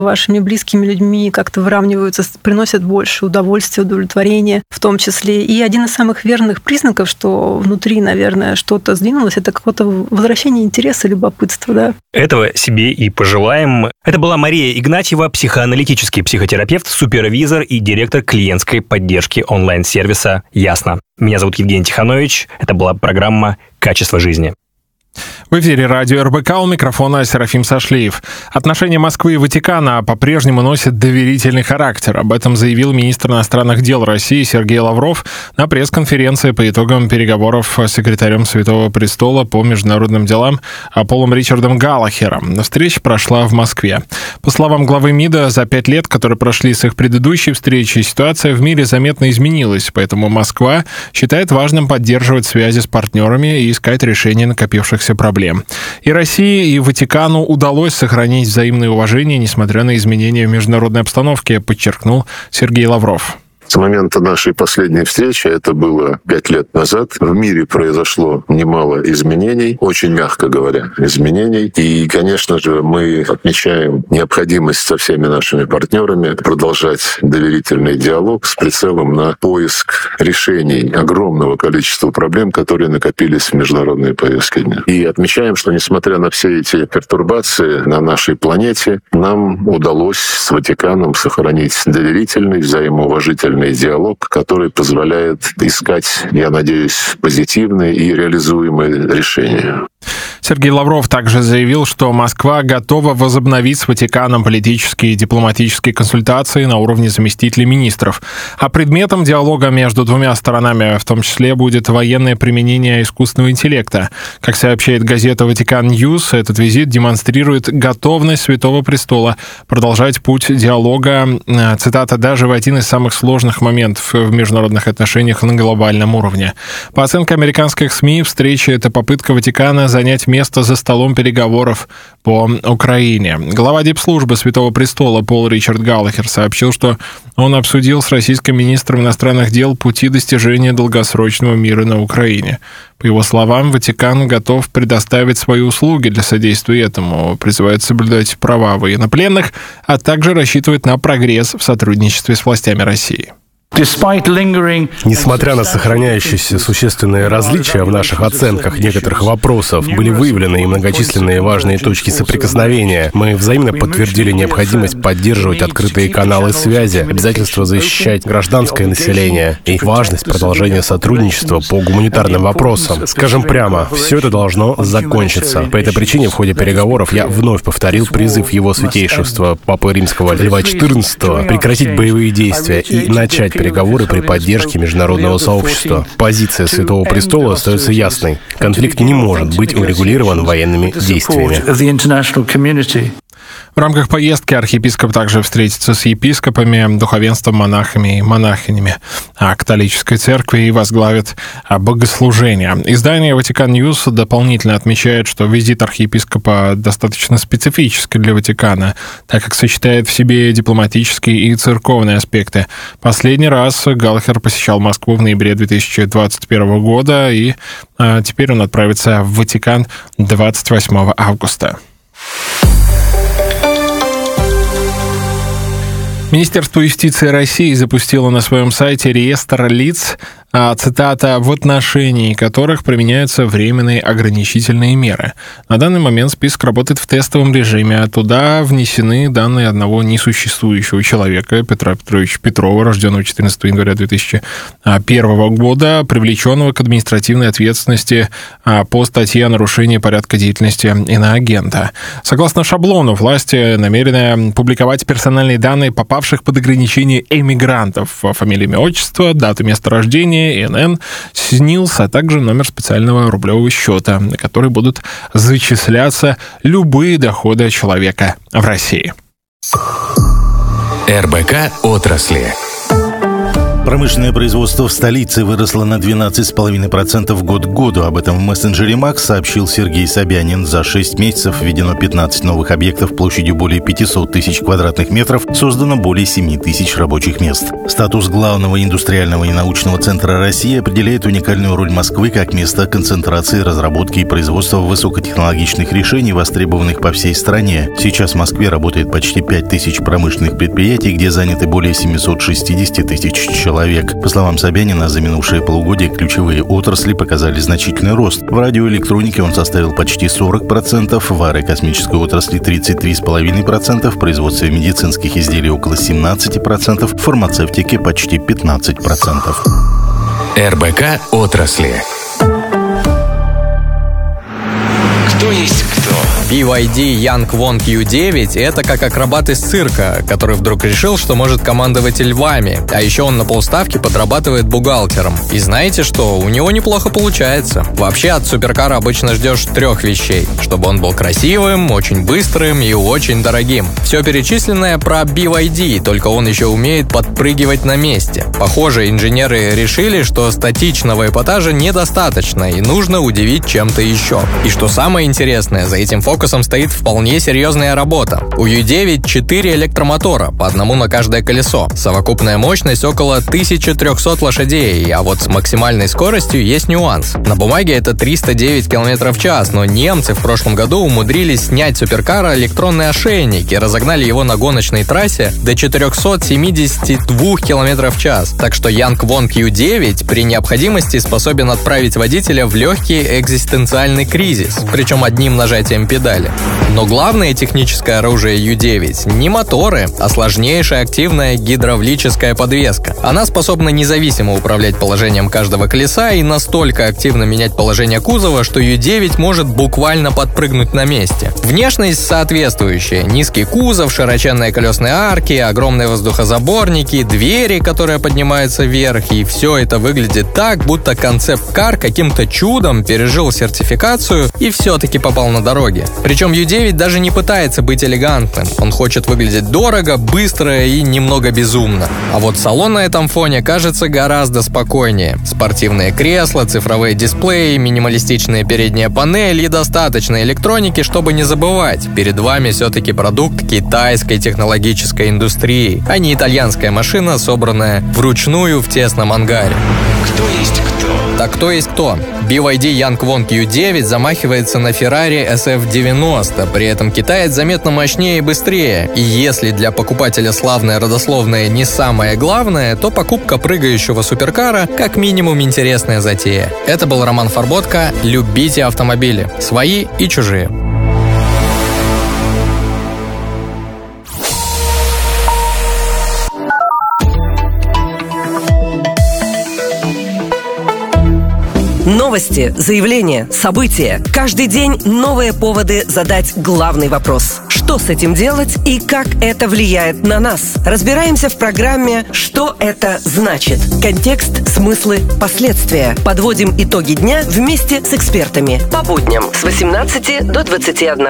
вашими близкими людьми как-то выравниваются, приносят больше удовольствия, удовлетворения в том числе. И один из самых верных признаков, что внутри, наверное, что-то сдвинулось, это какое-то возвращение интереса, любопытства. Да? Этого себе и пожелаем. Это была Мария Игнатьева, психоаналитический психотерапевт, супервизор и директор клиентской поддержки онлайн-сервиса «Ясно». Меня зовут Евгений Тиханович. Это была программа «Качество жизни». В эфире радио РБК, у микрофона Серафим Сашлиев. Отношения Москвы и Ватикана по-прежнему носят доверительный характер. Об этом заявил министр иностранных дел России Сергей Лавров на пресс-конференции по итогам переговоров с секретарем Святого Престола по международным делам Полом Ричардом Галлахером. Встреча прошла в Москве. По словам главы МИДа, за 5 лет, которые прошли с их предыдущей встречи, ситуация в мире заметно изменилась, поэтому Москва считает важным поддерживать связи с партнерами и искать решение накопившихся проблем. И России, и Ватикану удалось сохранить взаимное уважение, несмотря на изменения в международной обстановке, подчеркнул Сергей Лавров. С момента нашей последней встречи, это было 5 лет назад, в мире произошло немало изменений, очень мягко говоря, изменений. И, конечно же, мы отмечаем необходимость со всеми нашими партнерами продолжать доверительный диалог с прицелом на поиск решений огромного количества проблем, которые накопились в международной повестке дня. И отмечаем, что несмотря на все эти пертурбации на нашей планете, нам удалось с Ватиканом сохранить доверительный, взаимоуважительный диалог, который позволяет искать, я надеюсь, позитивные и реализуемые решения. Сергей Лавров также заявил, что Москва готова возобновить с Ватиканом политические и дипломатические консультации на уровне заместителей министров. А предметом диалога между двумя сторонами в том числе будет военное применение искусственного интеллекта. Как сообщает газета «Ватикан Ньюс», этот визит демонстрирует готовность Святого Престола продолжать путь диалога, цитата, «даже в один из самых сложных моментов в международных отношениях на глобальном уровне». По оценке американских СМИ, встреча — это попытка Ватикана занять место за столом переговоров по Украине. Глава дипслужбы Святого Престола Пол Ричард Галлахер сообщил, что он обсудил с российским министром иностранных дел пути достижения долгосрочного мира на Украине. По его словам, Ватикан готов предоставить свои услуги для содействия этому, призывает соблюдать права военнопленных, а также рассчитывает на прогресс в сотрудничестве с властями России. Несмотря на сохраняющиеся существенные различия в наших оценках некоторых вопросов, были выявлены и многочисленные важные точки соприкосновения. Мы взаимно подтвердили необходимость поддерживать открытые каналы связи, обязательство защищать гражданское население и важность продолжения сотрудничества по гуманитарным вопросам. Скажем прямо, все это должно закончиться. По этой причине в ходе переговоров я вновь повторил призыв Его Святейшества Папы Римского Льва XIV прекратить боевые действия и начать переговоры при поддержке международного сообщества. Позиция Святого Престола остается ясной. Конфликт не может быть урегулирован военными действиями. В рамках поездки архиепископ также встретится с епископами, духовенством, монахами и монахинями католической церкви и возглавит богослужение. Издание «Ватикан Ньюс» дополнительно отмечает, что визит архиепископа достаточно специфический для Ватикана, так как сочетает в себе дипломатические и церковные аспекты. Последний раз Галлахер посещал Москву в ноябре 2021 года, и теперь он отправится в Ватикан 28 августа. Министерство юстиции России запустило на своем сайте реестр лиц, цитата, «в отношении которых применяются временные ограничительные меры». На данный момент список работает в тестовом режиме, а туда внесены данные одного несуществующего человека, Петра Петровича Петрова, рожденного 14 января 2001 года, привлеченного к административной ответственности по статье о нарушении порядка деятельности иноагента. Согласно шаблону, власти намерены публиковать персональные данные попавших под ограничение эмигрантов: фамилия, имя, отчество, дата, место рождения, ИНН, СНИЛС, а также номер специального рублевого счета, на который будут зачисляться любые доходы человека в России. РБК отрасли. Промышленное производство в столице выросло на 12,5% год к году. Об этом в мессенджере Макс сообщил Сергей Собянин. За 6 месяцев введено 15 новых объектов площадью более 500 тысяч квадратных метров, создано более 7 тысяч рабочих мест. Статус главного индустриального и научного центра России определяет уникальную роль Москвы как место концентрации, разработки и производства высокотехнологичных решений, востребованных по всей стране. Сейчас в Москве работает почти 5 тысяч промышленных предприятий, где заняты более 760 тысяч человек. По словам Собянина, за минувшие полугодие ключевые отрасли показали значительный рост. В радиоэлектронике он составил почти 40%, в аэрокосмической отрасли 33,5%, в производстве медицинских изделий около 17%, в фармацевтике почти 15%. РБК отрасли. Кто есть кто? BYD Yangwon Q9 — это как акробат из цирка, который вдруг решил, что может командовать львами. А еще он на полставки подрабатывает бухгалтером. И знаете что? У него неплохо получается. Вообще от суперкара обычно ждешь 3 вещей. Чтобы он был красивым, очень быстрым и очень дорогим. Все перечисленное про BYD, только он еще умеет подпрыгивать на месте. Похоже, инженеры решили, что статичного эпатажа недостаточно и нужно удивить чем-то еще. И что самое интересное, за этим фокусом стоит вполне серьезная работа. У U9 4 электромотора, по одному на каждое колесо. Совокупная мощность около 1300 лошадей, а вот с максимальной скоростью есть нюанс. На бумаге это 309 км в час, но немцы в прошлом году умудрились снять суперкара электронный ошейник и разогнали его на гоночной трассе до 472 км в час. Так что Yangwon Q9 при необходимости способен отправить водителя в легкий экзистенциальный кризис, причем одним нажатием педали. Но главное техническое оружие U9 не моторы, а сложнейшая активная гидравлическая подвеска. Она способна независимо управлять положением каждого колеса и настолько активно менять положение кузова, что U9 может буквально подпрыгнуть на месте. Внешность соответствующая: низкий кузов, широченные колесные арки, огромные воздухозаборники, двери, которые поднимаются вверх, и все это выглядит так, будто концепт-кар каким-то чудом пережил сертификацию и все-таки попал на дороге. Причем U9 даже не пытается быть элегантным. Он хочет выглядеть дорого, быстро и немного безумно. А вот салон на этом фоне кажется гораздо спокойнее. Спортивные кресла, цифровые дисплеи, минималистичная передняя панель и достаточно электроники, чтобы не забывать. Перед вами все-таки продукт китайской технологической индустрии, а не итальянская машина, собранная вручную в тесном ангаре. Кто есть кто? Так кто есть кто? BYD Yangwon Q9 замахивается на Ferrari SF90, при этом китаец заметно мощнее и быстрее. И если для покупателя славное родословное не самое главное, то покупка прыгающего суперкара как минимум интересная затея. Это был Роман Фарботко. Любите автомобили. Свои и чужие. Новости, заявления, события. Каждый день новые поводы задать главный вопрос. Что с этим делать и как это влияет на нас? Разбираемся в программе «Что это значит?» Контекст, смыслы, последствия. Подводим итоги дня вместе с экспертами. По будням с 18 до 21.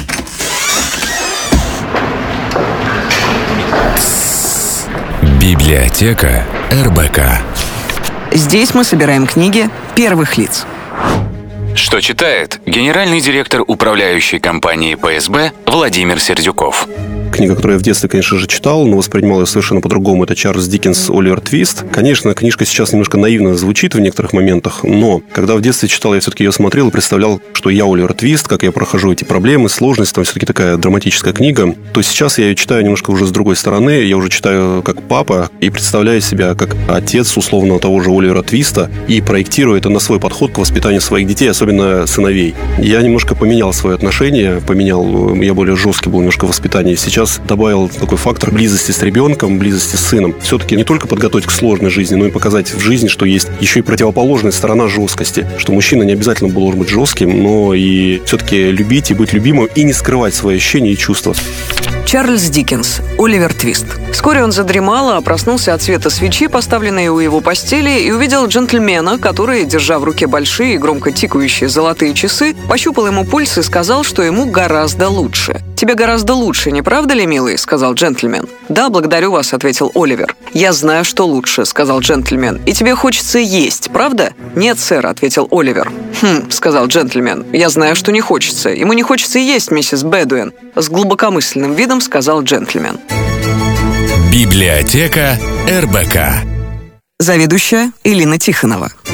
Библиотека РБК. Здесь мы собираем книги первых лиц. Что читает генеральный директор управляющей компании ПСБ Владимир Сердюков. Книга, которую я в детстве, конечно же, читал, но воспринимал ее совершенно по-другому. Это Чарльз Диккенс «Оливер Твист». Конечно, книжка сейчас немножко наивно звучит в некоторых моментах, но когда в детстве читал, я все-таки ее смотрел и представлял, что я Оливер Твист, как я прохожу эти проблемы, сложности, там все-таки такая драматическая книга. То сейчас я ее читаю немножко уже с другой стороны. Я уже читаю как папа и представляю себя как отец условно того же Оливера Твиста и проектирую это на свой подход к воспитанию своих детей, особенно сыновей. Я немножко поменял свое отношение, я более жесткий был немножко в воспитании. Сейчас добавил такой фактор близости с ребенком, близости с сыном. Все-таки не только подготовить к сложной жизни, но и показать в жизни, что есть еще и противоположная сторона жесткости. Что мужчина не обязательно должен быть жестким, но и все-таки любить и быть любимым, и не скрывать свои ощущения и чувства. Чарльз Диккенс «Оливер Твист». Вскоре он задремал, а проснулся от света свечи, поставленной у его постели, и увидел джентльмена, который, держа в руке большие и громко тикающие золотые часы, пощупал ему пульс и сказал, что ему гораздо лучше. «Тебе гораздо лучше, не правда ли, милый?» — сказал джентльмен. «Да, благодарю вас», — ответил Оливер. «Я знаю, что лучше», — сказал джентльмен. «И тебе хочется есть, правда?» «Нет, сэр», — ответил Оливер. «Хм», — сказал джентльмен. «Я знаю, что не хочется. Ему не хочется есть, миссис Бэдуин», — с глубокомысленным видом сказал джентльмен. Библиотека РБК. Заведующая Элина Тихонова.